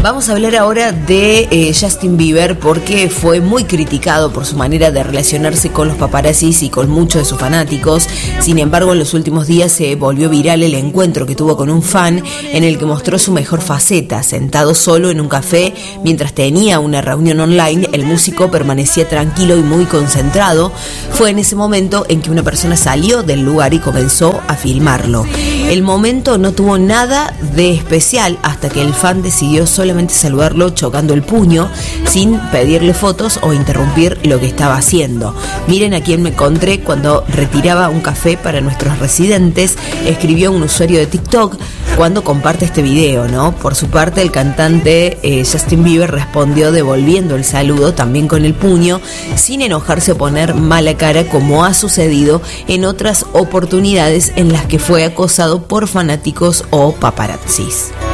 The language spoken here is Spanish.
Vamos a hablar ahora de Justin Bieber, porque fue muy criticado por su manera de relacionarse con los paparazzis y con muchos de sus fanáticos. Sin embargo, en los últimos días se volvió viral el encuentro que tuvo con un fan, en el que mostró su mejor faceta. Sentado solo en un café mientras tenía una reunión online, el músico permanecía tranquilo y muy concentrado. Fue en ese momento en que una persona salió del lugar y comenzó a filmarlo. El momento no tuvo nada de especial hasta que el fan decidió solamente saludarlo chocando el puño, sin pedirle fotos o interrumpir lo que estaba haciendo. Miren a quién me encontré cuando retiraba un café para nuestros residentes, escribió un usuario de TikTok cuando comparte este video, ¿no? Por su parte, el cantante Justin Bieber respondió devolviendo el saludo también con el puño, sin enojarse o poner mala cara, como ha sucedido en otras oportunidades en las que fue acosado por fanáticos o paparazzis.